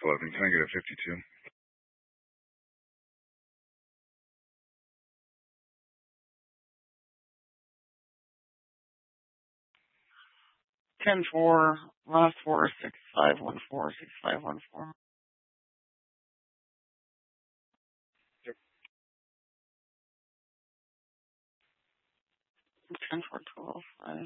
11. Can I get a 52? Ten four, last 46514, 6514. Yep. 10 4 12 5.